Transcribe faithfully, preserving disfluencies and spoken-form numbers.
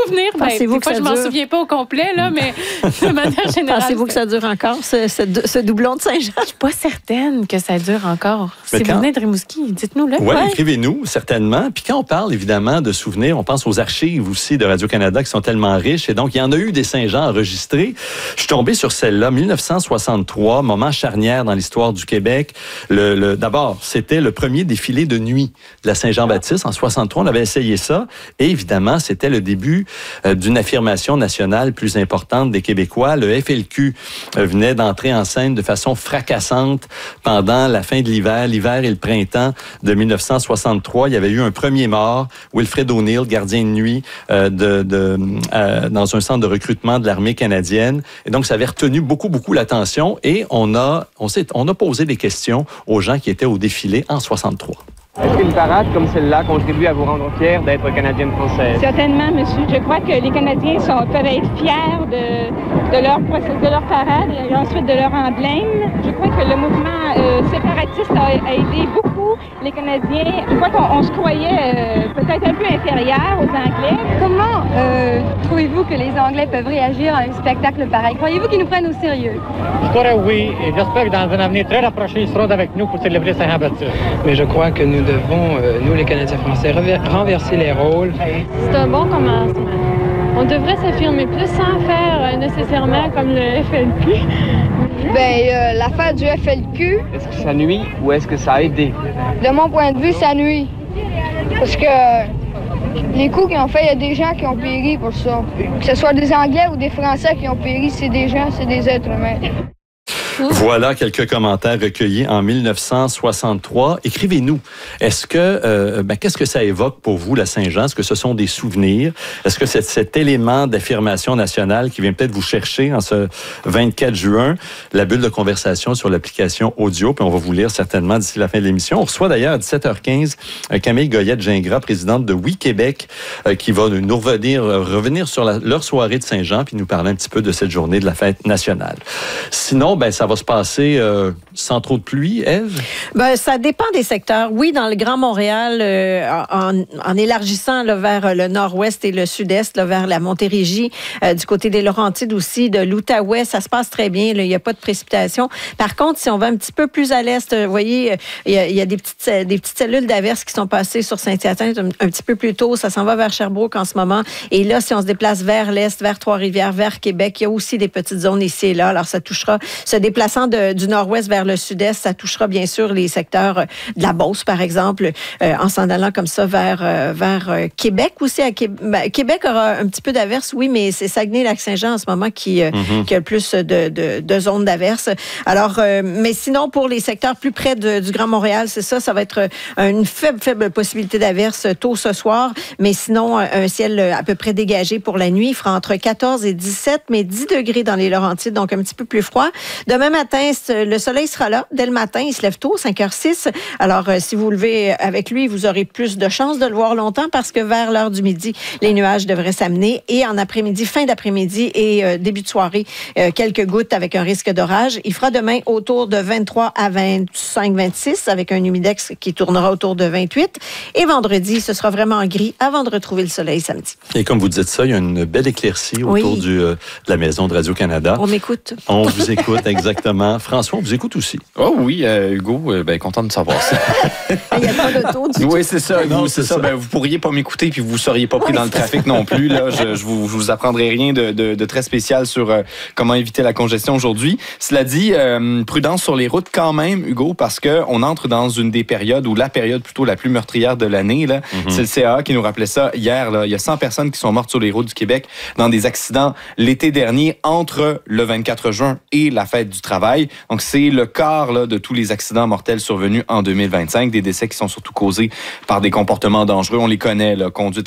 souvenir, ben, des fois, je m'en dure? souviens pas au complet, là, mais de manière générale. Pensez-vous que ça dure encore, ce, ce, ce doublon de Saint-Jean? Je suis pas certaine que ça dure encore. Mais si quand... vous venez de Rimouski, dites-nous là. Oui, ouais. Écrivez-nous, certainement. Puis quand on parle, évidemment, de souvenirs, on pense aux archives aussi de Radio-Canada qui sont tellement riches. Et donc, il y en a eu des Saint-Jean enregistrés. Je suis tombé sur celle-là, dix-neuf cent soixante-trois, moment charnière dans l'histoire du Québec. Le, le, d'abord, c'était le premier défilé de nuit de la Saint-Jean-Baptiste. En soixante-trois, on avait essayé ça. Et évidemment, c'était le début euh, d'une affirmation nationale plus importante des Québécois. Le F L Q euh, venait d'entrer en scène de façon fracassante pendant la fin de l'hiver, l'hiver et le printemps de dix-neuf cent soixante-trois. Il y avait eu un premier mort, Wilfred O'Neill, gardien de nuit euh, de, de, euh, dans un centre de recrutement de l'armée canadienne. Et donc, ça avait retenu beaucoup, beaucoup l'attention et on a, on s'est, on a posé des questions aux gens qui étaient au défilé en soixante-trois. Est-ce qu'une parade comme celle-là contribue à vous rendre fière d'être Canadienne-Française? Certainement, monsieur. Je crois que les Canadiens sont, peuvent être fiers de, de, leur, de leur parade et ensuite de leur emblème. Je crois que le mouvement euh, séparatiste a, a aidé beaucoup les Canadiens. Je crois qu'on on se croyait euh, peut-être un peu inférieurs aux Anglais. Comment euh, trouvez-vous que les Anglais peuvent réagir à un spectacle pareil? Croyez-vous qu'ils nous prennent au sérieux? Je crois oui, et j'espère que dans un avenir très rapproché, ils seront avec nous pour célébrer Saint-Jean-Baptiste. Mais je crois que nous devons, euh, nous les Canadiens français, renverser les rôles. C'est un bon commencement. On devrait s'affirmer plus sans faire euh, nécessairement comme le F L Q. Ben, euh, l'affaire du F L Q... Est-ce que ça nuit ou est-ce que ça a aidé? De mon point de vue, ça nuit. Parce que les coups qu'ils ont fait, il y a des gens qui ont péri pour ça. Que ce soit des Anglais ou des Français qui ont péri, c'est des gens, c'est des êtres humains. Voilà quelques commentaires recueillis en dix-neuf cent soixante-trois. Écrivez-nous. Est-ce que, euh, ben, qu'est-ce que ça évoque pour vous, la Saint-Jean? Est-ce que ce sont des souvenirs? Est-ce que c'est cet élément d'affirmation nationale qui vient peut-être vous chercher en ce vingt-quatre juin? La bulle de conversation sur l'application audio, puis on va vous lire certainement d'ici la fin de l'émission. On reçoit d'ailleurs à dix-sept heures quinze Camille Goyette-Gingras, présidente de Oui Québec, euh, qui va nous revenir, euh, revenir sur la, leur soirée de Saint-Jean, puis nous parler un petit peu de cette journée de la fête nationale. Sinon, ben, ça va se passer euh, sans trop de pluie, Ève? Ben, ça dépend des secteurs. Oui, dans le Grand Montréal, euh, en, en élargissant là, vers le nord-ouest et le sud-est, là, vers la Montérégie, euh, du côté des Laurentides aussi, de l'Outaouais, ça se passe très bien. Il n'y a pas de précipitation. Par contre, si on va un petit peu plus à l'est, vous voyez, il y a, y a des, petites, des petites cellules d'averses qui sont passées sur Saint-Hyacinthe un, un petit peu plus tôt. Ça s'en va vers Sherbrooke en ce moment. Et là, si on se déplace vers l'est, vers Trois-Rivières, vers Québec, il y a aussi des petites zones ici et là. Alors, ça touchera ce déplacement De, du nord-ouest vers le sud-est, ça touchera bien sûr les secteurs de la Beauce, par exemple, euh, en s'en allant comme ça vers, euh, vers euh, Québec aussi. À Québec, ben, Québec aura un petit peu d'averses, oui, mais c'est Saguenay-Lac-Saint-Jean en ce moment qui, euh, mm-hmm. qui a le plus de, de, de zones d'averses. Alors, euh, mais sinon, pour les secteurs plus près de, du Grand Montréal, c'est ça, ça va être une faible, faible possibilité d'averses tôt ce soir, mais sinon, un ciel à peu près dégagé pour la nuit. Il fera entre quatorze et dix-sept, mais dix degrés dans les Laurentides, donc un petit peu plus froid. Demain matin, le soleil sera là. Dès le matin, il se lève tôt, cinq heures six. Alors, euh, si vous levez avec lui, vous aurez plus de chances de le voir longtemps parce que vers l'heure du midi, les nuages devraient s'amener. Et en après-midi, fin d'après-midi et euh, début de soirée, euh, quelques gouttes avec un risque d'orage. Il fera demain autour de vingt-trois à vingt-cinq, vingt-six avec un humidex qui tournera autour de vingt-huit. Et vendredi, ce sera vraiment gris avant de retrouver le soleil samedi. Et comme vous dites ça, il y a une belle éclaircie autour oui. du, euh, de la maison de Radio-Canada. On m'écoute. On vous écoute, exactement. François, on vous écoute aussi. Oh oui, euh, Hugo, euh, ben, content de savoir ça. Il n'y a pas d'auto du tout. Oui, c'est ça. Non, vous, c'est c'est ça. ça. Ben, vous pourriez pas m'écouter puis vous ne seriez pas pris dans le trafic non plus. Là. Je, je, vous, je vous apprendrai rien de, de, de très spécial sur euh, comment éviter la congestion aujourd'hui. Cela dit, euh, prudence sur les routes quand même, Hugo, parce qu'on entre dans une des périodes, ou la période plutôt la plus meurtrière de l'année. Là. Mm-hmm. C'est le C A A qui nous rappelait ça hier. Là. Il y a cent personnes qui sont mortes sur les routes du Québec dans des accidents l'été dernier entre le vingt-quatre juin et la fête du travail. Donc, c'est le quart là, de tous les accidents mortels survenus en deux mille vingt-cinq. Des décès qui sont surtout causés par des comportements dangereux. On les connaît, là, conduite